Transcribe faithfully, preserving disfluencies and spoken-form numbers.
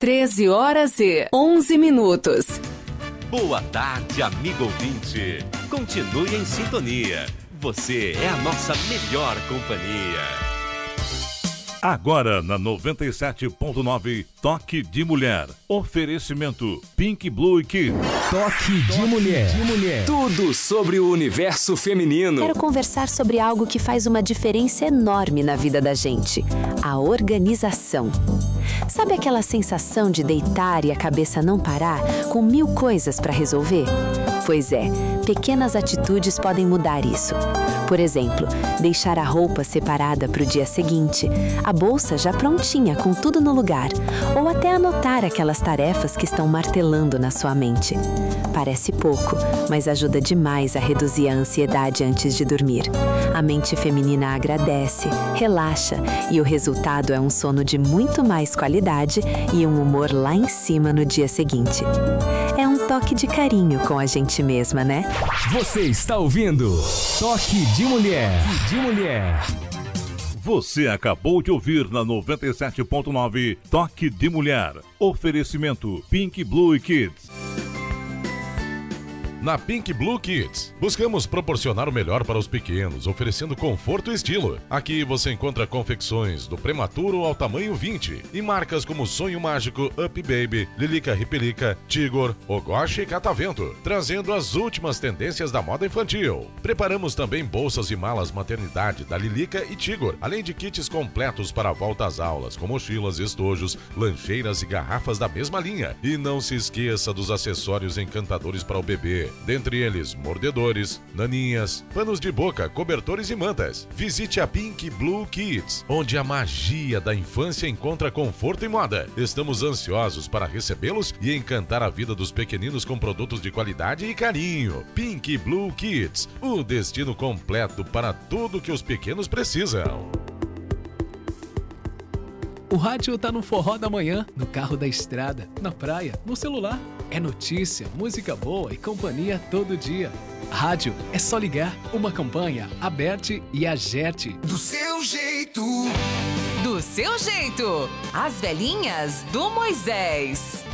treze horas e onze minutos. Boa tarde, amigo ouvinte. Continue em sintonia. Você é a nossa melhor companhia. Agora na noventa e sete ponto nove, Toque de Mulher. Oferecimento Pink Blue Kids. Toque de mulher. de mulher. Tudo sobre o universo feminino. Quero conversar sobre algo que faz uma diferença enorme na vida da gente: a organização. Sabe aquela sensação de deitar e a cabeça não parar, com mil coisas para resolver? Pois é, pequenas atitudes podem mudar isso. Por exemplo, deixar a roupa separada para o dia seguinte, a bolsa já prontinha com tudo no lugar, ou até anotar aquelas tarefas que estão martelando na sua mente. Parece pouco, mas ajuda demais a reduzir a ansiedade antes de dormir. A mente feminina agradece, relaxa e o resultado é um sono de muito mais qualidade e um humor lá em cima no dia seguinte. É um toque de carinho com a gente mesma, né? Você está ouvindo Toque de Mulher. de mulher. Você acabou de ouvir na noventa e sete ponto nove, Toque de Mulher. Oferecimento Pink Blue Kids. Na Pink Blue Kids, buscamos proporcionar o melhor para os pequenos, oferecendo conforto e estilo. Aqui você encontra confecções do prematuro ao tamanho vinte e marcas como Sonho Mágico, Up Baby, Lilica Ripelica, Tigor, Ogoshi e Catavento, trazendo as últimas tendências da moda infantil. Preparamos também bolsas e malas maternidade da Lilica e Tigor, além de kits completos para a volta às aulas, com mochilas, estojos, lancheiras e garrafas da mesma linha. E não se esqueça dos acessórios encantadores para o bebê. Dentre eles, mordedores, naninhas, panos de boca, cobertores e mantas. Visite a Pink Blue Kids, onde a magia da infância encontra conforto e moda. Estamos ansiosos para recebê-los e encantar a vida dos pequeninos com produtos de qualidade e carinho. Pink Blue Kids, o destino completo para tudo que os pequenos precisam. O rádio tá no forró da manhã, no carro da estrada, na praia, no celular. É notícia, música boa e companhia todo dia. Rádio é só ligar. Uma campanha Aberte e Agerte. Do seu jeito. Do seu jeito. As velhinhas do Moisés.